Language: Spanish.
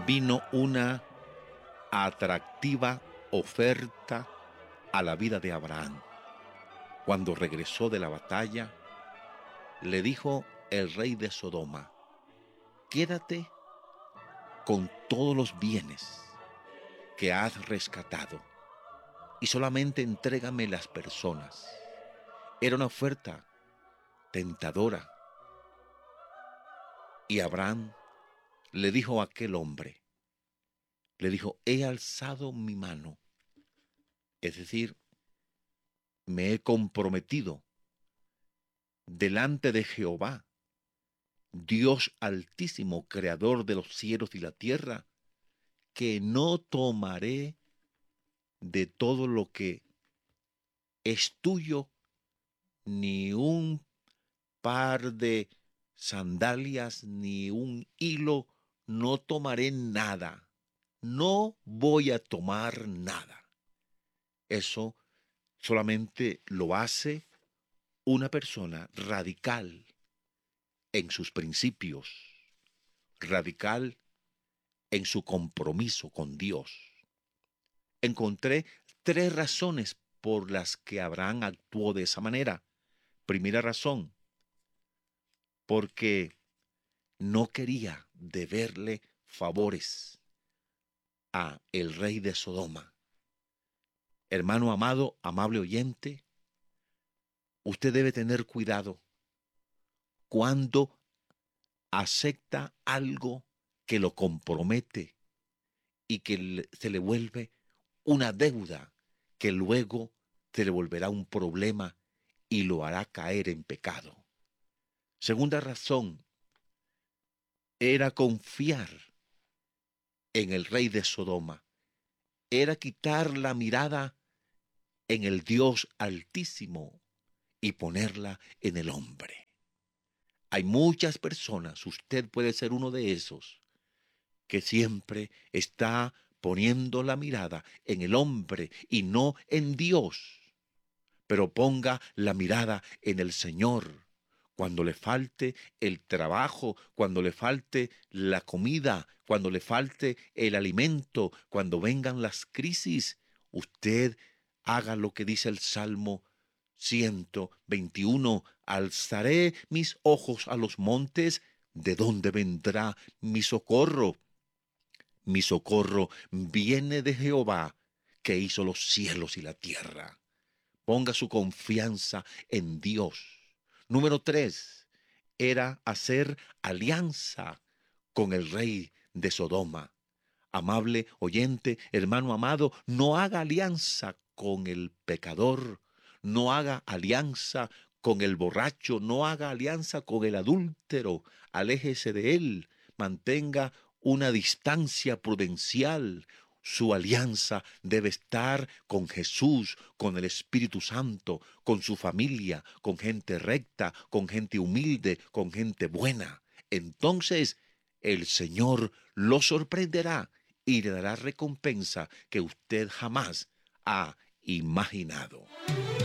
vino una atractiva oferta a la vida de Abraham. Cuando regresó de la batalla, le dijo el rey de Sodoma: quédate con todos los bienes que has rescatado y solamente entrégame las personas. Era una oferta tentadora. Y Abraham le dijo a aquel hombre, le dijo: he alzado mi mano, es decir, me he comprometido delante de Jehová, Dios altísimo, creador de los cielos y la tierra, que no tomaré de todo lo que es tuyo, ni un par de sandalias, ni un hilo, no tomaré nada. No voy a tomar nada. Eso solamente lo hace una persona radical en sus principios, radical en su compromiso con Dios. Encontré 3 razones por las que Abraham actuó de esa manera. Primera razón, porque no quería deberle favores a el rey de Sodoma. Hermano amado, amable oyente, usted debe tener cuidado cuando acepta algo que lo compromete y que se le vuelve una deuda que luego se le volverá un problema y lo hará caer en pecado. Segunda razón, era confiar en el rey de Sodoma, era quitar la mirada en el Dios Altísimo y ponerla en el hombre. Hay muchas personas, usted puede ser uno de esos, que siempre está poniendo la mirada en el hombre y no en Dios. Pero ponga la mirada en el Señor. Cuando le falte el trabajo, cuando le falte la comida, cuando le falte el alimento, cuando vengan las crisis, usted haga lo que dice el Salmo 121. Alzaré mis ojos a los montes, ¿de dónde vendrá mi socorro? Mi socorro viene de Jehová, que hizo los cielos y la tierra. Ponga su confianza en Dios. Número 3, era hacer alianza con el rey de Sodoma. Amable oyente, hermano amado, no haga alianza con el pecador, no haga alianza con el borracho, no haga alianza con el adúltero, aléjese de él, mantenga una distancia prudencial. Su alianza debe estar con Jesús, con el Espíritu Santo, con su familia, con gente recta, con gente humilde, con gente buena. Entonces, el Señor lo sorprenderá y le dará recompensa que usted jamás ha imaginado.